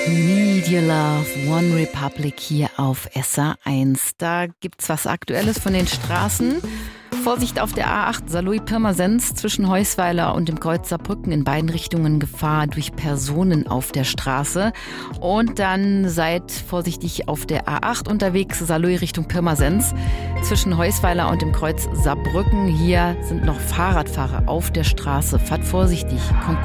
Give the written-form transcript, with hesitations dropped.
Need Your Love, One Republic hier auf SA1. Da gibt's was Aktuelles von den Straßen. Vorsicht auf der A8 Saarlouis-Pirmasens zwischen Heusweiler und dem Kreuz Saarbrücken, in beiden Richtungen Gefahr durch Personen auf der Straße. Und dann seid vorsichtig auf der A8 unterwegs, Saarlouis Richtung Pirmasens zwischen Heusweiler und dem Kreuz Saarbrücken. Hier sind noch Fahrradfahrer auf der Straße. Fahrt vorsichtig, kommt